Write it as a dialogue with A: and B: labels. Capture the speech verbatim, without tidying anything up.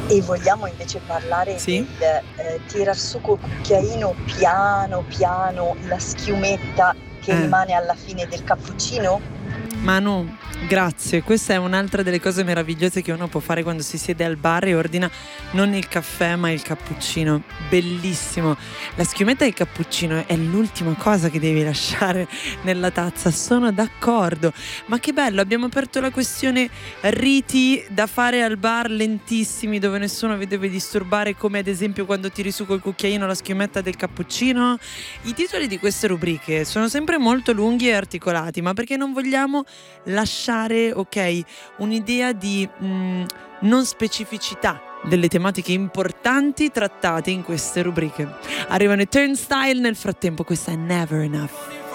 A: E vogliamo invece parlare
B: Sì?
A: del eh, tirar su col cucchiaino piano piano la schiumetta che
B: Eh.
A: rimane alla fine del cappuccino?
B: Manu, grazie. Questa è un'altra delle cose meravigliose che uno può fare quando si siede al bar e ordina non il caffè ma il cappuccino. Bellissimo. La schiumetta del cappuccino è l'ultima cosa che devi lasciare nella tazza. Sono d'accordo. Ma che bello, abbiamo aperto la questione riti da fare al bar lentissimi dove nessuno vi deve disturbare, come ad esempio quando tiri su col cucchiaino la schiumetta del cappuccino. I titoli di queste rubriche sono sempre molto lunghi e articolati, ma perché non vogliamo lasciare, ok, un'idea di mh, non specificità delle tematiche importanti trattate in queste rubriche. Arrivano i Turnstile, nel frattempo questa è Never Enough.